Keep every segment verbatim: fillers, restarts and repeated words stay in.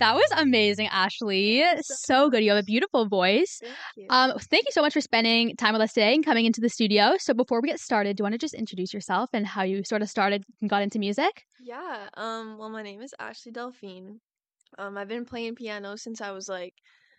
That was amazing, Ashley. So good. You have a beautiful voice. Thank you. Um, thank you so much for spending time with us today and coming into the studio. So before we get started, do you want to just introduce yourself and how you sort of started and got into music? Yeah, um, well, my name is Ashley Delphine. Um, I've been playing piano since I was like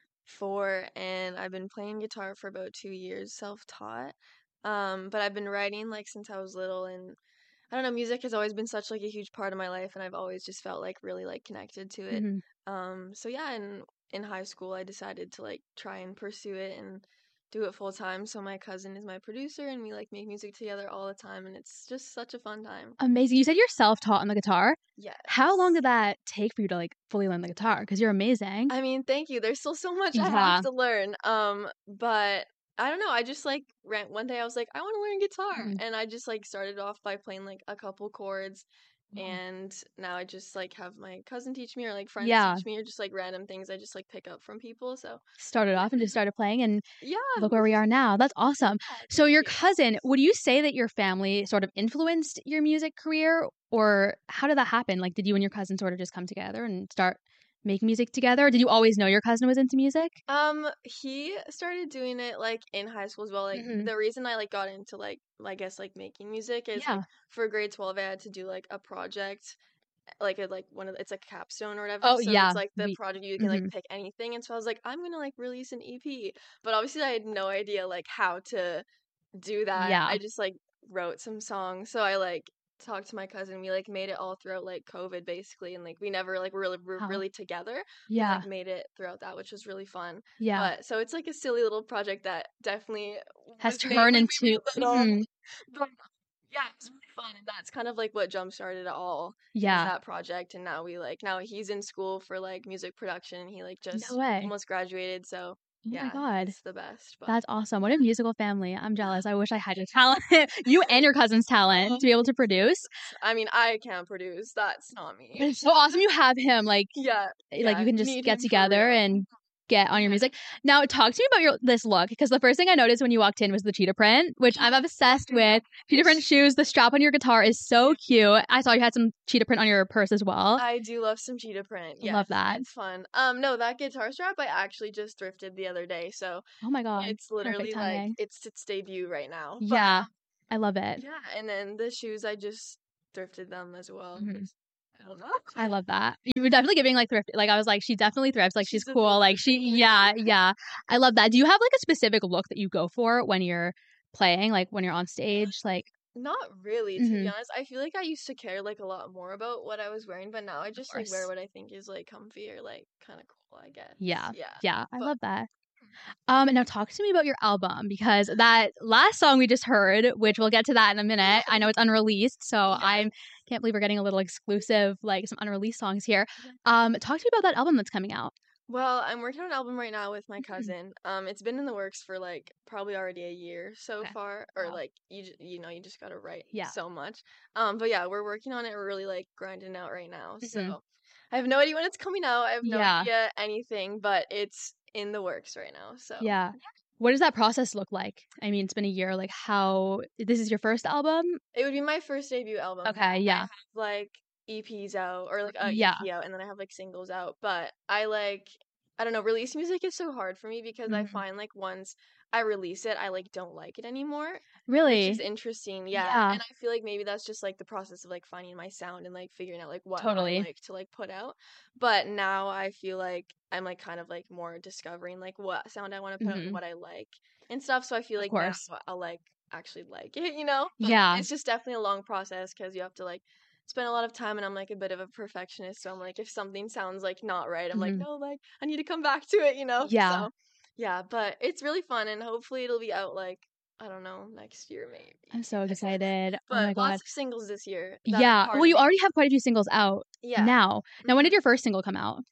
four, and I've been playing guitar for about two years, self-taught. Um, but I've been writing like since I was little, and I don't know, music has always been such like a huge part of my life, and I've always just felt like really like connected to it. hmm Um, so yeah, in in high school, I decided to like try and pursue it and do it full time. So my cousin is my producer, and we like make music together all the time, and it's just such a fun time. Amazing. You said you're self-taught on the guitar. How long Yes. did that take for you to like fully learn the guitar? Because you're amazing. I mean, thank you. There's still so much I Yeah. have to learn. Um, but I don't know. I just like ran one day I was like, I want to learn guitar. Mhm. And I just like started off by playing like a couple chords. Wow. And now I just like have my cousin teach me or like friends Yeah. teach me or just like random things I just like pick up from people. So Started yeah, off and just started playing and yeah, look where we are now. That's awesome. yeah, So thank your you. cousin, would you say that your family sort of influenced your music career, or how did that happen? Like, did you and your cousin sort of just come together and start making music together? Or did you always know your cousin was into music? Um, he started doing it like in high school as well. Like hmm the reason I like got into like I guess like making music is like Yeah. for grade twelve I had to do like a project like a like one of the, it's like a capstone or whatever. Oh, So yeah. it's like the We, project you can like hmm pick anything. And so I was like, I'm gonna like release an E P. But obviously I had no idea like how to do that. Yeah. I just like wrote some songs. So I like talked to my cousin. We like made it all throughout like COVID basically, and like we never like really were How? really together. We Yeah. like made it throughout that, which was really fun. Yeah. But so it's like a silly little project that definitely Has was made turned when we into, were little. mhm. But yeah, it's really fun, and that's kind of like what jump started it all is Yeah. that project. And now we like now he's in school for like music production. He like No just way. almost graduated, so Oh my yeah, God. it's the best. But That's awesome. What a musical family. I'm jealous. I wish I had your talent, you and your cousin's talent oh, to be able to produce. I mean, I can't produce. That's not But me. it's so awesome you have him. Like, Yeah, like you yeah, can just need get him for together real. and get on your Yeah. music. Now, talk to me about your this look, because the first thing I noticed when you walked in was the cheetah print, which I'm obsessed with. Cheetah print shoes. The strap on your guitar is so cute. I saw you had some cheetah print on your purse as well. I do love some cheetah print. Yes, Love that. it's fun. Um, no, that guitar strap I actually just thrifted the other day, so Oh my God. it's Perfect literally like timing. it's its debut right now. But Yeah, I love it. yeah, and then the shoes I just thrifted them as well. Mhm. 'Cause I don't know. I love that. You were definitely giving like thrift. Like I was like, she definitely thrifts. Like she's She's a cool. Like thrifter. she, yeah, yeah. I love that. Do you have like a specific look that you go for when you're playing, like when you're on stage? Like, Not really, to be mhm, honest. I feel like I used to care like a lot more about what I was wearing, but now I of just like wear course. what I think is like comfy or like kind of cool, I guess. Yeah, Yeah. yeah. I But love that. Um, now talk to me about your album, because that last song we just heard, which we'll get to that in a minute. I know it's unreleased, so yeah. I can't believe we're getting a little exclusive, like some unreleased songs here. Yeah. Um, talk to me about that album that's coming out. Well, I'm working on an album right now with my Mhm. cousin. Um, it's been in the works for like probably already a year so Okay. far, or Wow. like you j- you know you just gotta write Yeah. so much. Um, but yeah, we're working on it. We're really like grinding out right now. hmm So I have no idea when it's coming out. I have no Yeah. idea anything, but it's in the works right now. So Yeah. What does that process look like? I mean, it's been a year. Like, how this is your first album? it would be my first debut album. Okay, yeah. have like E Ps out or like a Yeah. E P out, and then I have like singles out. But I like I don't know, release music is so hard for me because I Mhm. find like once I release it, I like don't like it anymore, which is Really? interesting. Yeah. Yeah, And I feel like maybe that's just like the process of like finding my sound and like figuring out like what I totally. like to like put out. But now I feel like I'm like kind of like more discovering like what sound I want to put out and hmm what I like and stuff. So I feel Of like now course. I'll like actually like it, you know? But Yeah. it's just definitely a long process because you have to like spend a lot of time, and I'm like a bit of a perfectionist, so I'm like if something sounds like not right, I'm like hmm no, like I need to come back to it, you know? Yeah. So yeah, but it's really fun, and hopefully it'll be out like I don't know, next year maybe. I'm so excited. Oh my But God. lots of singles this year that are Yeah. part Well, of you it. already have quite a few singles out Yeah. now. Now, when Mhm. did your first single come out?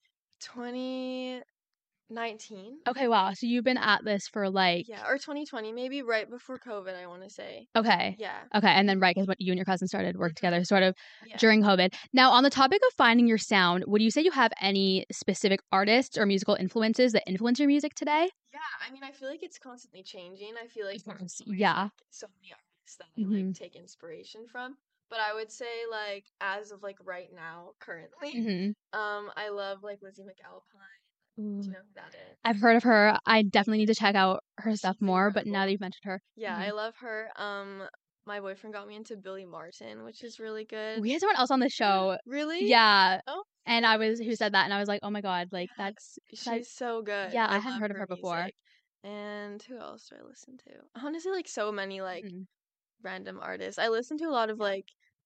twenty nineteen? Okay, wow. So you've been at this for like, Yeah, or twenty twenty, maybe right before COVID, I want to say. okay. Yeah. Okay. And then, right, because when you and your cousin started work Mhm. together sort of Yeah. during COVID. Now, on the topic of finding your sound, would you say you have any specific artists or musical influences that influence your music today? Yeah, I mean, I feel like it's constantly changing. I feel like Of course. there's always Yeah. like so many artists that I hmm like take inspiration from. but I would say like as of like right now, currently, Mm-hmm. um, I love like Lizzie McAlpine. Do you know who that is? I've heard of her. I definitely need to check out her stuff She's more, but now that incredible. you've mentioned her. Yeah, Mhm. I love her. Um, my boyfriend got me into Billy Martin, which is really good. We had someone else on the show. Really? Yeah. Oh, And I was who said that, and I was like, oh my god, like yeah, that's that, she's so good. yeah, I I hadn't love heard of her her before. music. And who else do I listen to? Honestly, like so many like Mhm. random artists. I listen to a lot of like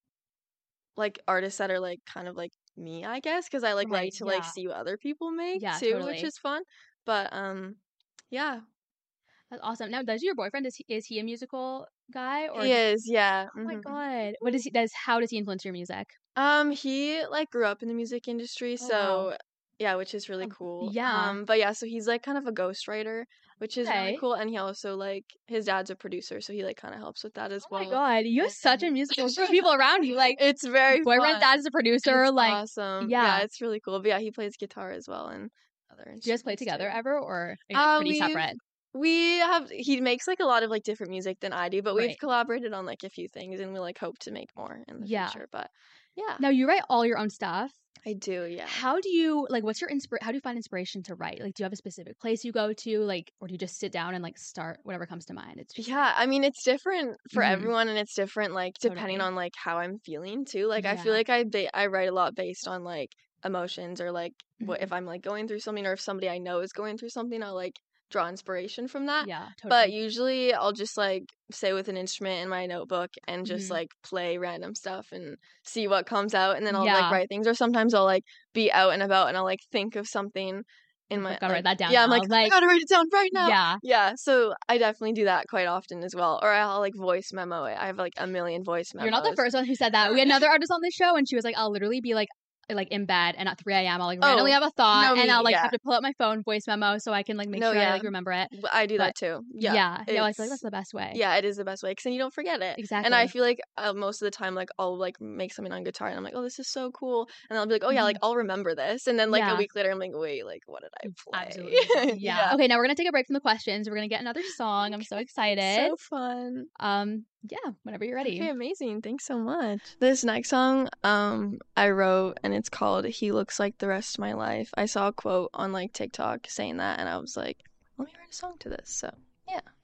like artists that are like kind of like me, I guess, because I like Right, like to like yeah. see what other people make Yeah, too, which totally. is fun. But um, yeah, That's awesome. Now, does your boyfriend, is he, is he a musical guy or he he, is. Yeah. oh my hmm god. What does he does how does he influence your music? Um, he like grew up in the music industry, Oh wow. so yeah, which is really Oh, cool. yeah. Um, but yeah, so he's like kind of a ghostwriter, which is really Okay. cool. And he also like his dad's a producer, so he like kind of helps with that as Oh my well. god. You have such a And musical group of people around you. Like it's very boyfriend, fun. dad is a producer. It's Like, awesome. Yeah, yeah. it's really cool. But yeah, he plays guitar as well and other Do you guys play instruments together too. ever, or are you Uh, pretty we've separate? we have he makes like a lot of like different music than I do, but we've Right. collaborated on like a few things, and we like hope to make more in the Yeah. future. But yeah, Now you write all your own stuff. I do. Yeah. How do you like what's your inspir how do you find inspiration to write? Like do you have a specific place you go to, like, or do you just sit down and like start whatever comes to mind? It's just Yeah, I mean it's different for Mhm. everyone, and it's different like depending Totally. on like how I'm feeling too. Like I feel Yeah. like I ba- I write a lot based on like emotions or like what Mhm. if I'm like going through something or if somebody I know is going through something, I'll like draw inspiration from that. Yeah, But totally. usually I'll just like stay with an instrument in my notebook and just Mhm. like play random stuff and see what comes out, and then I'll like Yeah. write things, or sometimes I'll like be out and about and I'll like think of something in You're my like, gotta write like that down yeah, I'm like now. I Like, gotta write it down right now. yeah. Yeah, so I definitely do that quite often as well. Or I'll like voice memo it. I have like a million voice You're not the memos. first one who said that. We had another artist on this show, and she was like, I'll literally be like like in bed, and at three a.m. I'll like randomly Oh, have a thought, no, and me, I'll like yeah. have to pull out my phone voice memo so I can like make No, sure I yeah. like remember it. W- I do But that too. Yeah. yeah, yeah, I feel like It's that's the best way. yeah, it is the best way because then you don't forget it. And I Exactly. feel like uh, most of the time, like I'll like make something on guitar and I'm like, oh, this is so cool, and I'll be like, oh yeah, like Mhm. I'll remember this, and then like a Yeah. week later, I'm like, wait, like what did I play? Absolutely. Yeah. Yeah, Okay, now we're gonna take a break from the questions. We're gonna get another song. I'm so excited. so fun. Um, yeah, whenever you're ready. Okay, amazing. Thanks so much. This next song, um, I wrote and it's called "He Looks Like the Rest of My Life." I saw a quote on like TikTok saying that, and I was like, let me write a song to this. So yeah.